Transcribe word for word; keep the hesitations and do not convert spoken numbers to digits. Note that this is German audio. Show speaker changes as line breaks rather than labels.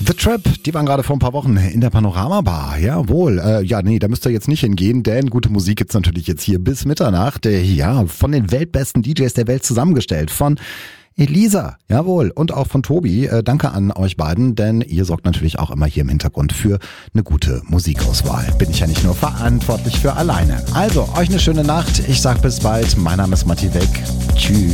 The Trap, die waren gerade vor ein paar Wochen in der Panorama-Bar. Jawohl. Äh, ja, nee, da müsst ihr jetzt nicht hingehen, denn gute Musik gibt's natürlich jetzt hier bis Mitternacht. Äh, ja, von den weltbesten D Js der Welt zusammengestellt. Von Elisa, jawohl, und auch von Tobi. Äh, danke an euch beiden, denn ihr sorgt natürlich auch immer hier im Hintergrund für eine gute Musikauswahl. Bin ich ja nicht nur verantwortlich für alleine. Also, euch eine schöne Nacht. Ich sag bis bald. Mein Name ist Matti Weck. Tschüss.